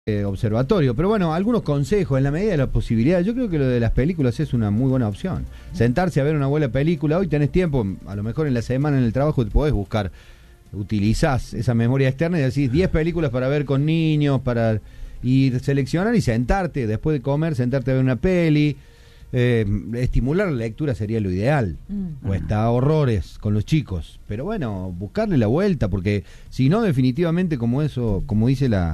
observatorio. Pero bueno, algunos consejos en la medida de las posibilidades. Yo creo que lo de las películas es una muy buena opción. Sentarse a ver una buena película. Hoy tenés tiempo, a lo mejor en la semana en el trabajo te podés buscar. Utilizás esa memoria externa y decís 10 películas para ver con niños, para ir seleccionar y sentarte, después de comer, sentarte a ver una peli. Estimular la lectura sería lo ideal. O hasta horrores con los chicos. Pero bueno, buscarle la vuelta, porque si no, definitivamente, como dice la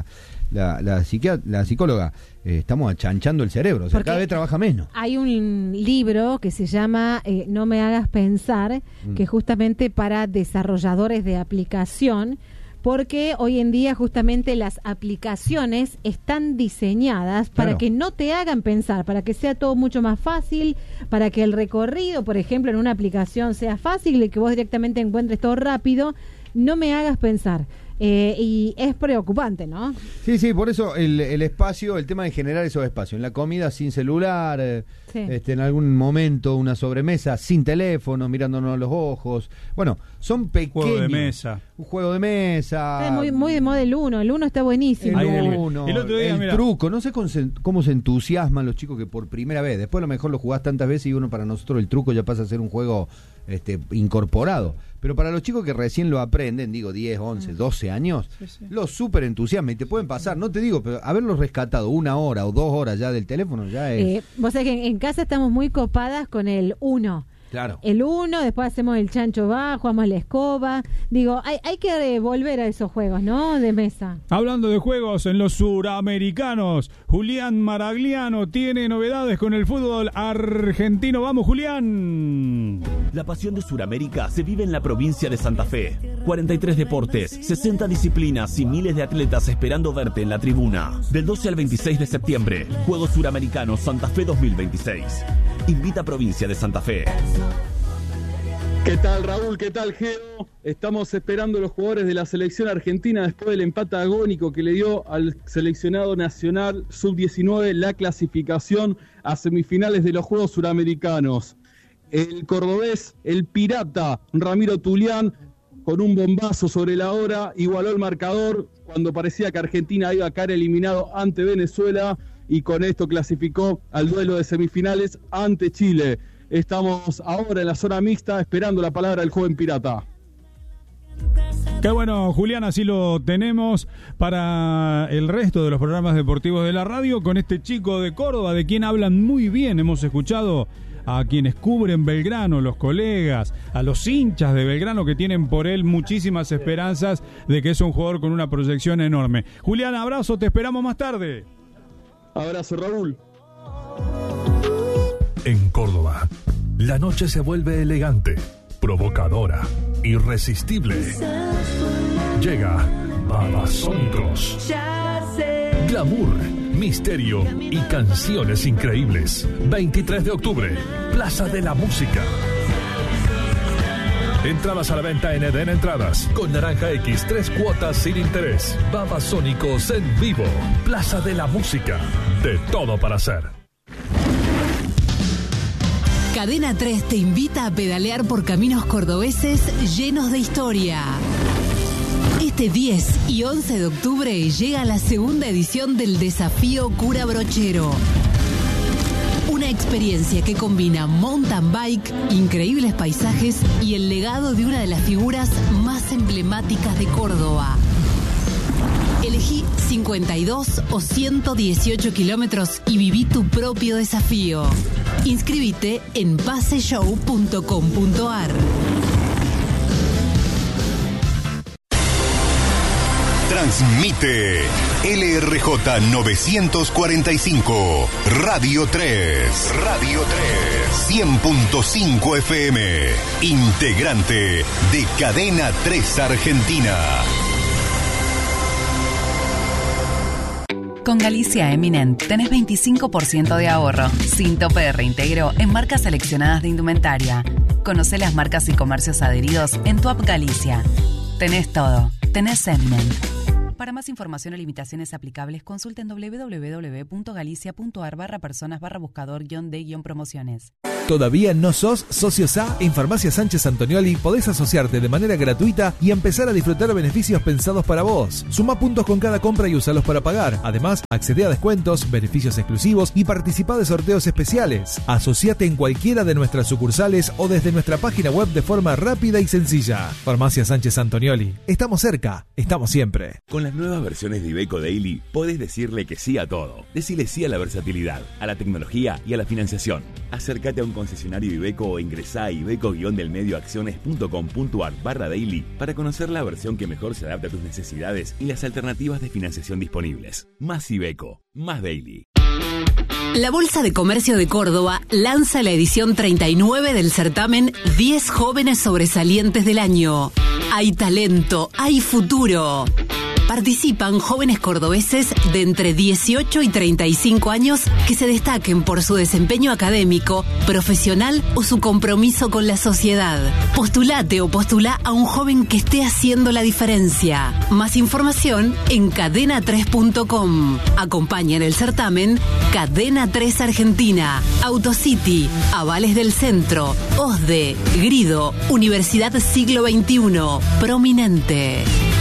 psicóloga, estamos achanchando el cerebro, o sea, cada vez trabaja menos. Hay un libro que se llama No me hagas pensar, que justamente para desarrolladores de aplicación, porque hoy en día justamente las aplicaciones están diseñadas para que no te hagan pensar, para que sea todo mucho más fácil, para que el recorrido, por ejemplo, en una aplicación sea fácil y que vos directamente encuentres todo rápido. No me hagas pensar. Y es preocupante, ¿no? Sí, por eso el espacio, el tema de generar esos espacios, en la comida sin celular, en algún momento una sobremesa sin teléfono, mirándonos a los ojos. Bueno, son pequeños. Un juego de mesa. Es muy de moda el uno está buenísimo. El otro día, el truco, no sé cómo se entusiasman los chicos que por primera vez, después a lo mejor lo jugás tantas veces y para nosotros el truco ya pasa a ser un juego incorporado. Pero para los chicos que recién lo aprenden, digo 10, 11, 12 años, los súper entusiasma y te pueden pasar, no te digo, pero haberlos rescatado 1 hora o 2 horas ya del teléfono ya es... Vos sabés que en casa estamos muy copadas con el 1. Claro. El 1, después hacemos el chancho va, jugamos la escoba. Digo, hay que volver a esos juegos, ¿no? De mesa. Hablando de juegos en los suramericanos, Julián Maragliano tiene novedades con el fútbol argentino. ¡Vamos, Julián! La pasión de Suramérica se vive en la provincia de Santa Fe. 43 deportes, 60 disciplinas y miles de atletas esperando verte en la tribuna. Del 12 al 26 de septiembre, Juegos Suramericanos Santa Fe 2026. Invita a Provincia de Santa Fe. ¿Qué tal, Raúl? ¿Qué tal, Geo? Estamos esperando a los jugadores de la selección argentina después del empate agónico que le dio al seleccionado nacional sub-19 la clasificación a semifinales de los Juegos Suramericanos. El cordobés, el pirata Ramiro Tulián, con un bombazo sobre la hora, igualó el marcador cuando parecía que Argentina iba a caer eliminado ante Venezuela y con esto clasificó al duelo de semifinales ante Chile. Estamos ahora en la zona mixta esperando la palabra del joven pirata. Qué bueno, Julián, así lo tenemos para el resto de los programas deportivos de la radio con este chico de Córdoba, de quien hablan muy bien. Hemos escuchado a quienes cubren Belgrano, los colegas, a los hinchas de Belgrano que tienen por él muchísimas esperanzas de que es un jugador con una proyección enorme. Julián, abrazo, te esperamos más tarde. Abrazo, Raúl. En Córdoba, la noche se vuelve elegante, provocadora, irresistible. Llega Babasónicos. Glamour, misterio y canciones increíbles. 23 de octubre, Plaza de la Música. Entradas a la venta en Eden Entradas. Con Naranja X, 3 cuotas sin interés. Babasónicos en vivo. Plaza de la Música. De todo para hacer. Cadena 3 te invita a pedalear por caminos cordobeses llenos de historia. Este 10 y 11 de octubre llega la segunda edición del Desafío Cura Brochero. Una experiencia que combina mountain bike, increíbles paisajes y el legado de una de las figuras más emblemáticas de Córdoba. Elegí 52 o 118 kilómetros y viví tu propio desafío. Inscríbete en paseshow.com.ar. Transmite LRJ 945, Radio 3. Radio 3. 100.5 FM. Integrante de Cadena 3 Argentina. Con Galicia Eminent tenés 25% de ahorro, sin tope de reintegro en marcas seleccionadas de indumentaria. Conocé las marcas y comercios adheridos en tu app Galicia. Tenés todo. Tenés Eminent. Para más información o limitaciones aplicables, consulten www.galicia.ar/personas/buscador-de-promociones. ¿Todavía no sos socio SA? En Farmacia Sánchez Antonioli podés asociarte de manera gratuita y empezar a disfrutar beneficios pensados para vos. Suma puntos con cada compra y usalos para pagar. Además, accede a descuentos, beneficios exclusivos y participa de sorteos especiales. Asociate en cualquiera de nuestras sucursales o desde nuestra página web de forma rápida y sencilla. Farmacia Sánchez Antonioli. Estamos cerca, estamos siempre. Con las nuevas versiones de Iveco Daily, podés decirle que sí a todo. Decile sí a la versatilidad, a la tecnología y a la financiación. Acércate a un concesionario Iveco o ingresá a iveco-delmedioacciones.com.ar/daily para conocer la versión que mejor se adapte a tus necesidades y las alternativas de financiación disponibles. Más Iveco, más Daily. La Bolsa de Comercio de Córdoba lanza la edición 39 del certamen 10 jóvenes sobresalientes del año. Hay talento, hay futuro. Participan jóvenes cordobeses de entre 18 y 35 años que se destaquen por su desempeño académico, profesional o su compromiso con la sociedad. Postulate o postulá a un joven que esté haciendo la diferencia. Más información en cadena3.com. Acompañan el certamen Cadena 3 Argentina, Autocity, Avales del Centro, OSDE, Grido, Universidad Siglo XXI, Prominente.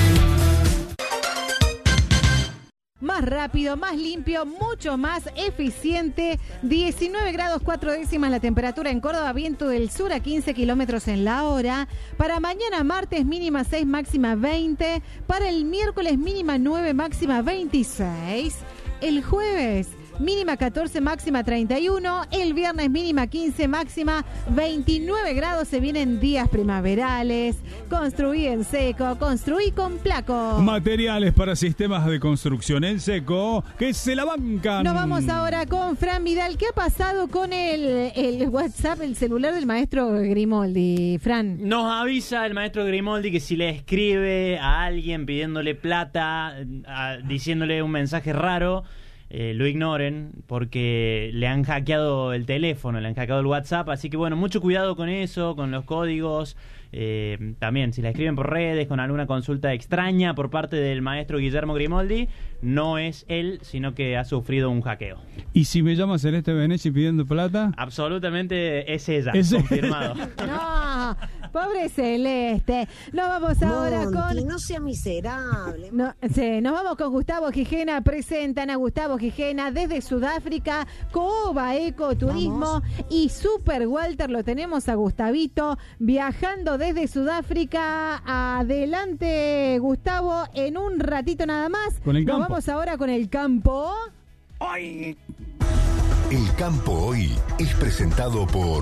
Más rápido, más limpio, mucho más eficiente. 19 grados 4 décimas la temperatura en Córdoba, viento del sur a 15 kilómetros en la hora. Para mañana martes mínima 6, máxima 20. Para el miércoles mínima 9, máxima 26. El jueves mínima 14, máxima 31. El viernes mínima 15, máxima 29 grados. Se vienen días primaverales. Construí en seco, construí con Placo. Materiales para sistemas de construcción en seco que se la bancan. Nos vamos ahora con Fran Vidal. ¿Qué ha pasado con el WhatsApp, el celular del maestro Grimoldi, Fran? Nos avisa el maestro Grimoldi que si le escribe a alguien pidiéndole plata, diciéndole un mensaje raro, lo ignoren porque le han hackeado el teléfono, le han hackeado el WhatsApp, así que bueno, mucho cuidado con eso, con los códigos. También si la escriben por redes con alguna consulta extraña por parte del maestro Guillermo Grimoldi, no es él, sino que ha sufrido un hackeo. ¿Y si me llama Celeste Benecci pidiendo plata? Absolutamente es ella, confirmado. No, pobre Celeste. Nos vamos ahora con... No sea miserable. No, sí, nos vamos con Gustavo Gijena. Presentan a Gustavo Gijena desde Sudáfrica, Cooba Ecoturismo y Super Walter. Lo tenemos a Gustavito viajando desde Sudáfrica. Adelante, Gustavo, en un ratito nada más. Con el campo. Nos vamos ahora con el campo. ¡Ay! El campo hoy es presentado por...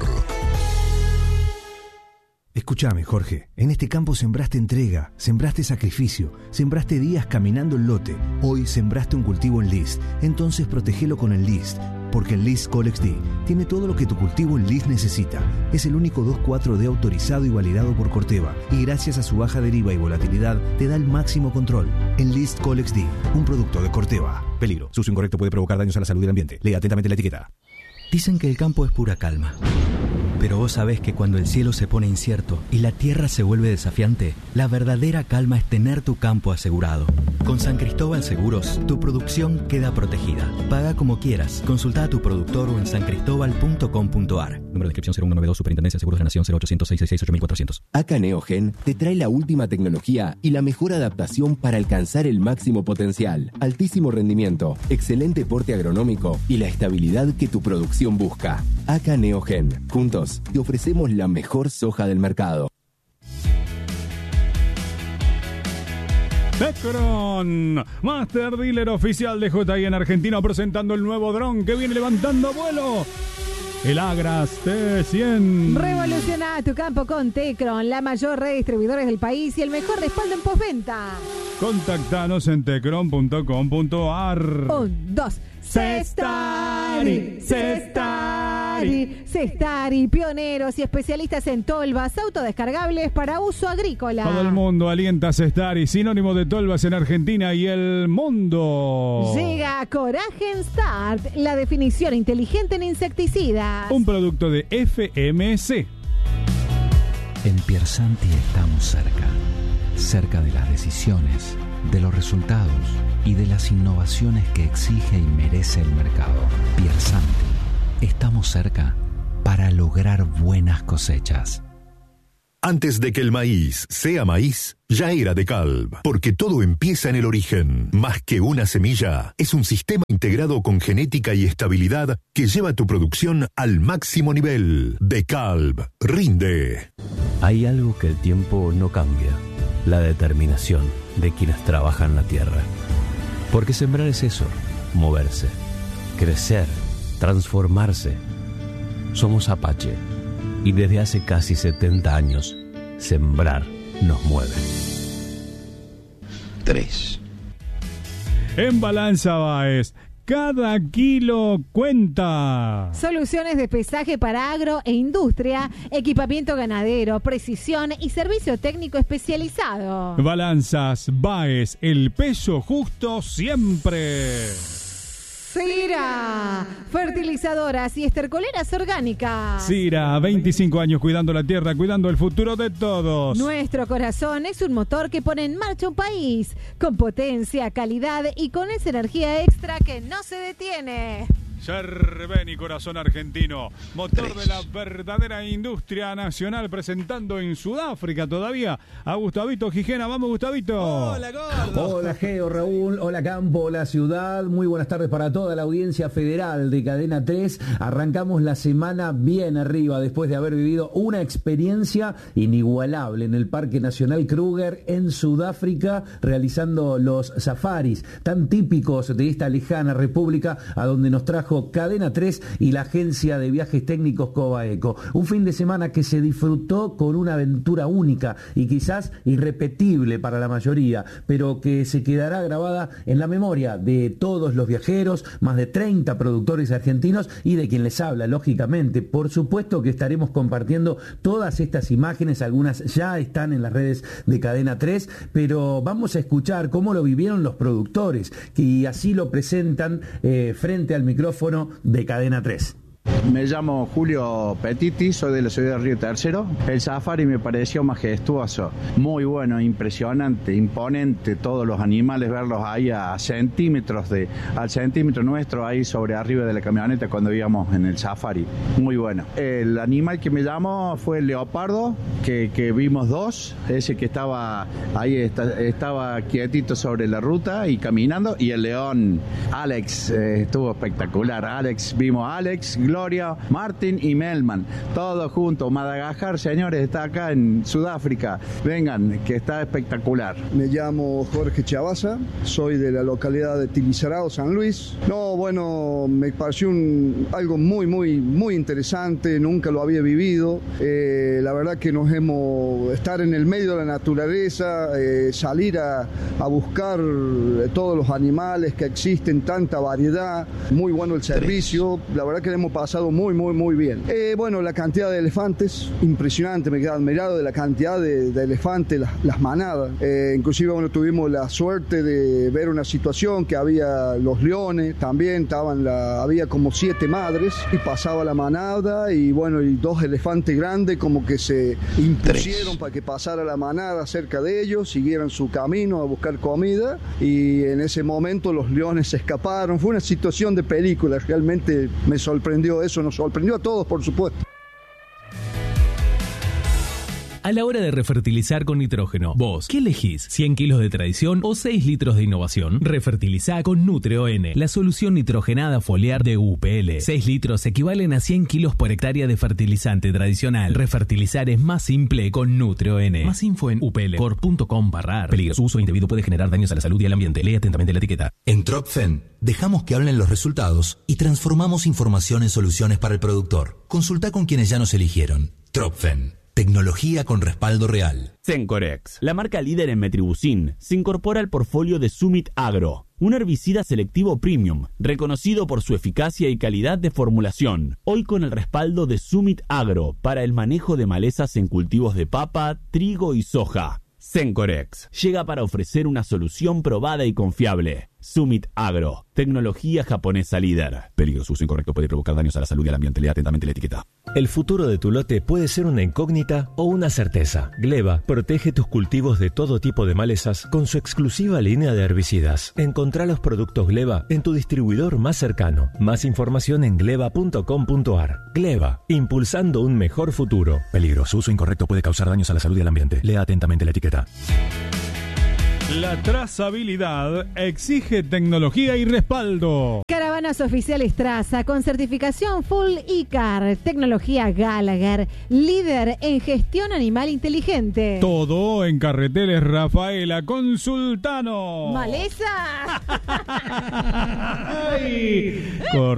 Escúchame, Jorge, en este campo sembraste entrega, sembraste sacrificio, sembraste días caminando el lote. Hoy sembraste un cultivo en List, entonces protegelo con el List, porque el List Colex D tiene todo lo que tu cultivo en List necesita. Es el único 2,4-D autorizado y validado por Corteva, y gracias a su baja deriva y volatilidad te da el máximo control. En List Colex D, un producto de Corteva. Peligro, su uso incorrecto puede provocar daños a la salud del ambiente. Lea atentamente la etiqueta. Dicen que el campo es pura calma. Pero vos sabés que cuando el cielo se pone incierto y la tierra se vuelve desafiante, la verdadera calma es tener tu campo asegurado. Con San Cristóbal Seguros, tu producción queda protegida. Paga como quieras. Consulta a tu productor o en sancristobal.com.ar. Número de inscripción 0192, Superintendencia de Seguros de la Nación 0800 666 8400. Acá Neogen te trae la última tecnología y la mejor adaptación para alcanzar el máximo potencial. Altísimo rendimiento, excelente porte agronómico y la estabilidad que tu producción busca. Acá Neogen. Juntos te ofrecemos la mejor soja del mercado. Tecron, Master Dealer oficial de JI en Argentina, presentando el nuevo dron que viene levantando vuelo. El Agras T100. Revoluciona tu campo con Tecron, la mayor red de distribuidores del país y el mejor respaldo en postventa. Contactanos en tecron.com.ar. 1, 2. Cestari, pioneros y especialistas en tolvas autodescargables para uso agrícola. Todo el mundo alienta a Cestari, sinónimo de tolvas en Argentina y el mundo. Llega Coragen Start, la definición inteligente en insecticidas. Un producto de FMC. En Piersanti estamos cerca de las decisiones, de los resultados y de las innovaciones que exige y merece el mercado. Piersanti, estamos cerca para lograr buenas cosechas. Antes de que el maíz sea maíz, ya era DeKalb, porque todo empieza en el origen. Más que una semilla, es un sistema integrado con genética y estabilidad que lleva tu producción al máximo nivel. DeKalb, rinde. Hay algo que el tiempo no cambia, la determinación de quienes trabajan la tierra. Porque sembrar es eso, moverse, crecer, transformarse. Somos Apache. Y desde hace casi 70 años, sembrar nos mueve. 3. En Balanza Báez, cada kilo cuenta. Soluciones de pesaje para agro e industria, equipamiento ganadero, precisión y servicio técnico especializado. Balanzas Báez, el peso justo siempre. Cira, fertilizadoras y estercoleras orgánicas. Cira, 25 años cuidando la tierra, cuidando el futuro de todos. Nuestro corazón es un motor que pone en marcha un país, con potencia, calidad y con esa energía extra que no se detiene. Cerveni, corazón argentino, motor de la verdadera industria nacional, presentando en Sudáfrica todavía a Gustavito Gijena. Vamos, Gustavito. Hola, Gordo. Hola, Geo, Raúl. Hola, Campo. Hola, Ciudad. Muy buenas tardes para toda la audiencia federal de Cadena 3. Arrancamos la semana bien arriba después de haber vivido una experiencia inigualable en el Parque Nacional Kruger en Sudáfrica, realizando los safaris tan típicos de esta lejana república, a donde nos trajo Cadena 3 y la agencia de viajes técnicos Cobaeco. Un fin de semana que se disfrutó con una aventura única y quizás irrepetible para la mayoría, pero que se quedará grabada en la memoria de todos los viajeros, más de 30 productores argentinos y de quien les habla, lógicamente. Por supuesto que estaremos compartiendo todas estas imágenes, algunas ya están en las redes de Cadena 3, pero vamos a escuchar cómo lo vivieron los productores, y así lo presentan frente al micrófono de Cadena 3. Me llamo Julio Petiti, soy de la ciudad de Río Tercero. El safari me pareció majestuoso, muy bueno, impresionante, imponente, todos los animales, verlos ahí al centímetro nuestro, ahí sobre arriba de la camioneta cuando íbamos en el safari, muy bueno. El animal que me llamó fue el leopardo, que vimos dos, ese que estaba ahí, estaba quietito sobre la ruta y caminando, y el león, Alex, estuvo espectacular. Vimos a Alex, Gloria, Martin y Melman, todos juntos. Madagascar, señores, está acá en Sudáfrica. Vengan, que está espectacular. Me llamo Jorge Chavaza, soy de la localidad de Tilizarao, San Luis. Me pareció algo muy interesante, nunca lo había vivido. La verdad que estar en el medio de la naturaleza, salir a buscar todos los animales que existen, tanta variedad, muy bueno el servicio, la verdad que hemos pasado muy bien. La cantidad de elefantes, impresionante, me quedé admirado de la cantidad de elefantes, las manadas. Inclusive tuvimos la suerte de ver una situación que había los leones, también había como 7 madres y pasaba la manada y 2 elefantes grandes como que se impusieron para que pasara la manada cerca de ellos, siguieran su camino a buscar comida, y en ese momento los leones se escaparon. Fue una situación de película, realmente me sorprendió eso, nos sorprendió a todos, por supuesto. A la hora de refertilizar con nitrógeno, vos, ¿qué elegís? ¿100 kilos de tradición o 6 litros de innovación? Refertilizá con Nutreo-N, la solución nitrogenada foliar de UPL. 6 litros equivalen a 100 kilos por hectárea de fertilizante tradicional. Refertilizar es más simple con Nutreo-N. Más info en uplcorp.com/ar. Peligro, su uso indebido puede generar daños a la salud y al ambiente. Lee atentamente la etiqueta. En Tropfen, dejamos que hablen los resultados y transformamos información en soluciones para el productor. Consulta con quienes ya nos eligieron. Tropfen. Tecnología con respaldo real. Cencorex, la marca líder en metribuzin, se incorpora al portfolio de Summit Agro, un herbicida selectivo premium, reconocido por su eficacia y calidad de formulación. Hoy con el respaldo de Summit Agro para el manejo de malezas en cultivos de papa, trigo y soja. Cencorex llega para ofrecer una solución probada y confiable. Summit Agro, tecnología japonesa líder. Peligro, uso incorrecto puede provocar daños a la salud y al ambiente. Lea atentamente la etiqueta. El futuro de tu lote puede ser una incógnita o una certeza. Gleba protege tus cultivos de todo tipo de malezas con su exclusiva línea de herbicidas. Encontrá los productos Gleba en tu distribuidor más cercano. Más información en gleba.com.ar. Gleba, impulsando un mejor futuro. Peligro, uso incorrecto puede causar daños a la salud y al ambiente. Lea atentamente la etiqueta. La trazabilidad exige tecnología y respaldo. Caravanas oficiales Traza con certificación Full ICAR, tecnología Gallagher, líder en gestión animal inteligente. Todo en Carreteles Rafaela con Sultano. ¡Maleza! ¡Ay!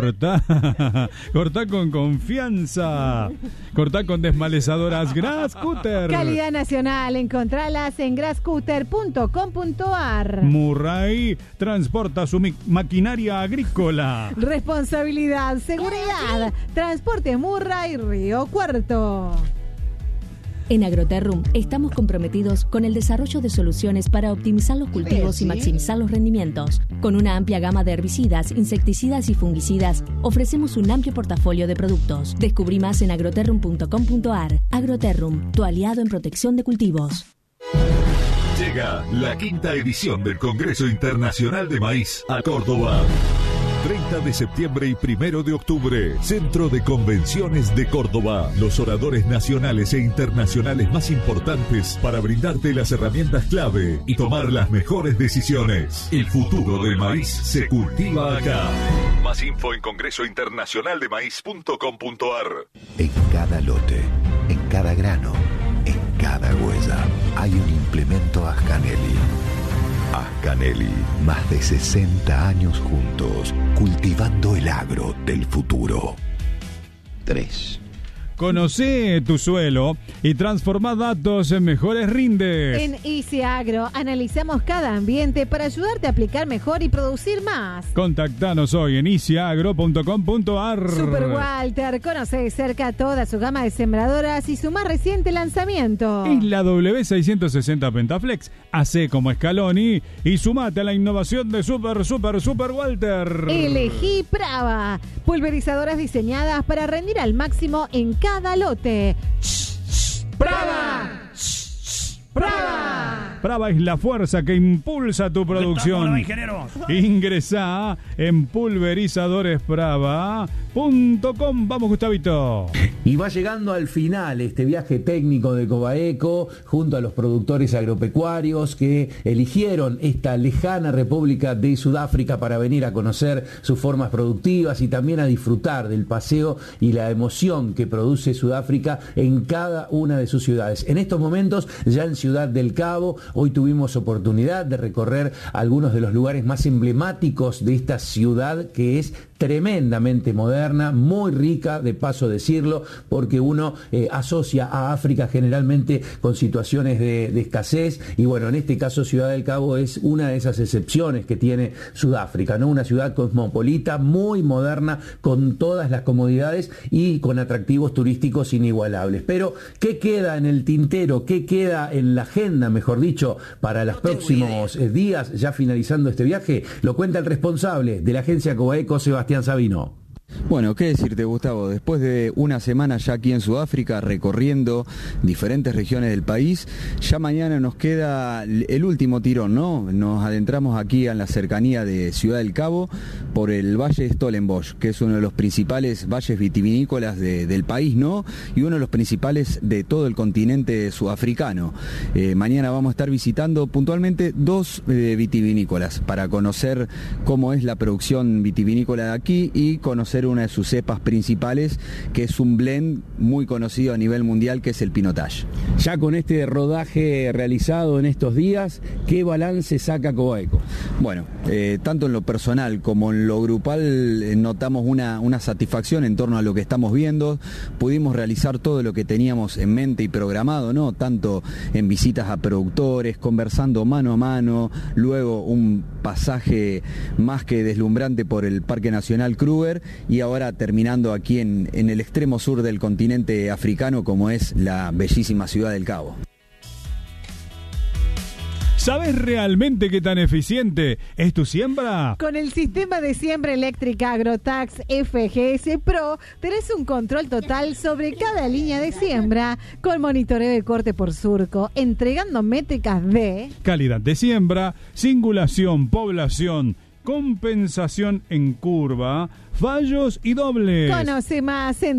Cortá con confianza. Cortá con desmalezadoras Grascutter. Calidad nacional, encontralas en grascutter.com.ar. Murray transporta su maquinaria agrícola. Responsabilidad, seguridad, transporte Murray Río Cuarto. En Agroterrum estamos comprometidos con el desarrollo de soluciones para optimizar los cultivos y maximizar los rendimientos. Con una amplia gama de herbicidas, insecticidas y fungicidas, ofrecemos un amplio portafolio de productos. Descubrí más en agroterrum.com.ar. Agroterrum, tu aliado en protección de cultivos. Llega la 5ª edición del Congreso Internacional de Maíz a Córdoba. 30 de septiembre y 1 de octubre, Centro de Convenciones de Córdoba. Los oradores nacionales e internacionales más importantes para brindarte las herramientas clave y tomar las mejores decisiones. El futuro del maíz se cultiva acá. Más info en congresointernacionaldemaíz.com.ar. En cada lote, en cada grano, en cada huella, hay un implemento Ascanelli. Ascanelli, más de 60 años juntos, cultivando el agro del futuro. 3. Conocé tu suelo y transformá datos en mejores rindes. En Easy Agro analizamos cada ambiente para ayudarte a aplicar mejor y producir más. Contactanos hoy en easyagro.com.ar. Super Walter, conoce cerca toda su gama de sembradoras y su más reciente lanzamiento. Es la W660 Pentaflex. Hacé como Scaloni y sumate a la innovación de Super Walter. Elegí Prava, pulverizadoras diseñadas para rendir al máximo en cada lote. ¡Prava! ¡Prava! Prava es la fuerza que impulsa tu producción. Ingresá en pulverizadoresprava.com. Vamos, Gustavito. Y va llegando al final este viaje técnico de Cobaeco junto a los productores agropecuarios que eligieron esta lejana República de Sudáfrica para venir a conocer sus formas productivas y también a disfrutar del paseo y la emoción que produce Sudáfrica en cada una de sus ciudades. En estos momentos, ya en Ciudad del Cabo, hoy tuvimos oportunidad de recorrer algunos de los lugares más emblemáticos de esta ciudad que es tremendamente moderna, muy rica, de paso decirlo, porque uno asocia a África generalmente con situaciones de escasez y bueno, en este caso Ciudad del Cabo es una de esas excepciones que tiene Sudáfrica, ¿no? Una ciudad cosmopolita, muy moderna, con todas las comodidades y con atractivos turísticos inigualables. Pero, ¿qué queda en el tintero? ¿Qué queda en la agenda, mejor dicho, para los próximos días, ya finalizando este viaje? Lo cuenta el responsable de la agencia Cobaeco, Sebastián Sabino. Bueno, qué decirte, Gustavo, después de una semana ya aquí en Sudáfrica recorriendo diferentes regiones del país, ya mañana nos queda el último tirón, ¿no? Nos adentramos aquí en la cercanía de Ciudad del Cabo por el Valle Stellenbosch, que es uno de los principales valles vitivinícolas del país, ¿no? Y uno de los principales de todo el continente sudafricano. Mañana vamos a estar visitando puntualmente 2 vitivinícolas para conocer cómo es la producción vitivinícola de aquí y conocer una de sus cepas principales, que es un blend muy conocido a nivel mundial, que es el Pinotage. Ya con este rodaje realizado en estos días, ¿qué balance saca Cobaeco? Bueno, tanto en lo personal como en lo grupal notamos una satisfacción en torno a lo que estamos viendo. Pudimos realizar todo lo que teníamos en mente y programado, ¿no? Tanto en visitas a productores, conversando mano a mano, luego un pasaje más que deslumbrante por el Parque Nacional Kruger y ahora terminando aquí en el extremo sur del continente africano, como es la bellísima Ciudad del Cabo. ¿Sabes realmente qué tan eficiente es tu siembra? Con el sistema de siembra eléctrica Agrotax FGS Pro tenés un control total sobre cada línea de siembra, con monitoreo de corte por surco, entregando métricas de calidad de siembra, singulación, población, compensación en curva, fallos y dobles. Conoce más en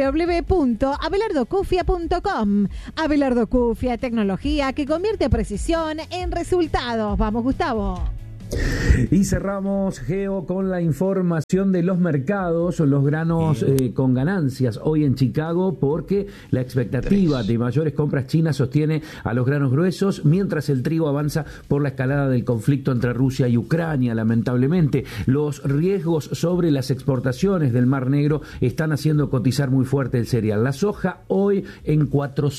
www.abelardocufia.com. Abelardo Cufia, tecnología que convierte precisión en resultados. Vamos, Gustavo. Y cerramos, Geo, con la información de los mercados, los granos con ganancias hoy en Chicago, porque la expectativa de mayores compras chinas sostiene a los granos gruesos, mientras el trigo avanza por la escalada del conflicto entre Rusia y Ucrania. Lamentablemente, los riesgos sobre las exportaciones del Mar Negro están haciendo cotizar muy fuerte el cereal. La soja hoy en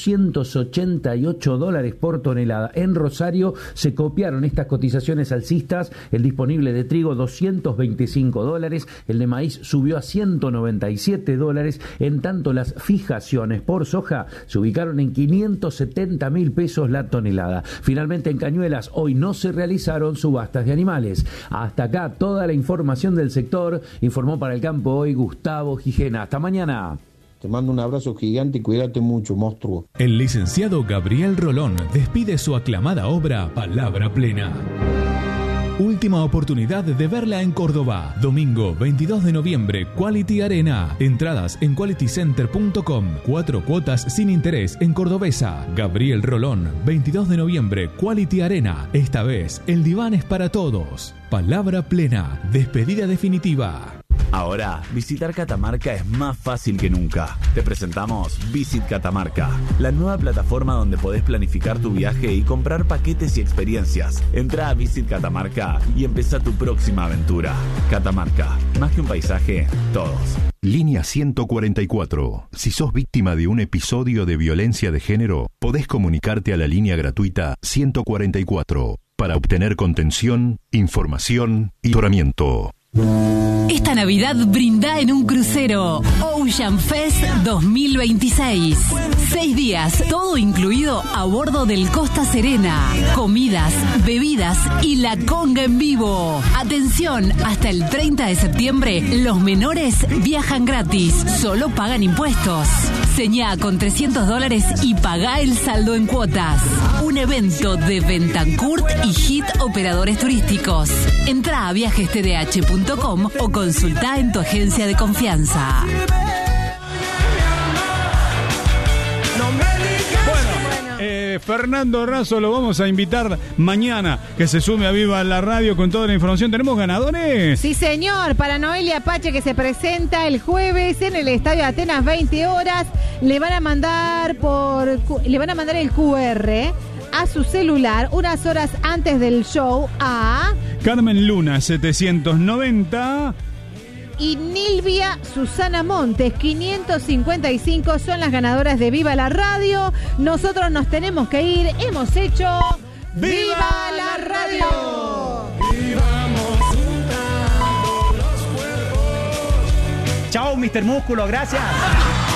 $488 por tonelada. En Rosario se copiaron estas cotizaciones alcistas. El disponible de trigo $225, el de maíz subió a $197, en tanto las fijaciones por soja se ubicaron en 570.000 pesos la tonelada. Finalmente en Cañuelas hoy no se realizaron subastas de animales. Hasta acá toda la información del sector, informó para El Campo hoy Gustavo Gijena. Hasta mañana. Te mando un abrazo gigante y cuídate mucho, monstruo. El licenciado Gabriel Rolón despide su aclamada obra Palabra Plena. Última oportunidad de verla en Córdoba. Domingo 22 de noviembre, Quality Arena. Entradas en qualitycenter.com. 4 cuotas sin interés en Cordobesa. Gabriel Rolón, 22 de noviembre, Quality Arena. Esta vez, el diván es para todos. Palabra Plena. Despedida definitiva. Ahora, visitar Catamarca es más fácil que nunca. Te presentamos Visit Catamarca, la nueva plataforma donde podés planificar tu viaje y comprar paquetes y experiencias. Entra a Visit Catamarca y empezá tu próxima aventura. Catamarca, más que un paisaje, todos. Línea 144. Si sos víctima de un episodio de violencia de género, podés comunicarte a la línea gratuita 144 para obtener contención, información y asesoramiento. Esta Navidad brinda en un crucero Ocean Fest 2026. 6 días, todo incluido a bordo del Costa Serena. Comidas, bebidas y la conga en vivo. Atención, hasta el 30 de septiembre los menores viajan gratis, solo pagan impuestos. Señá con $300 y pagá el saldo en cuotas. Un evento de Bentancourt y Hit Operadores Turísticos. Entrá a viajestdh.com o consultá en tu agencia de confianza. Fernando Razo lo vamos a invitar mañana que se sume a Viva la Radio con toda la información. ¿Tenemos ganadores? Sí, señor. Para Noelia Apache, que se presenta el jueves en el Estadio Atenas, 20 horas, le van a mandar el QR a su celular unas horas antes del show a Carmen Luna 790 y Nilvia Susana Montes 555 son las ganadoras de Viva la Radio. Nosotros nos tenemos que ir. Hemos hecho ¡Viva la Radio! Vivamos juntando los cuerpos. Chao, Mr. Músculo, gracias.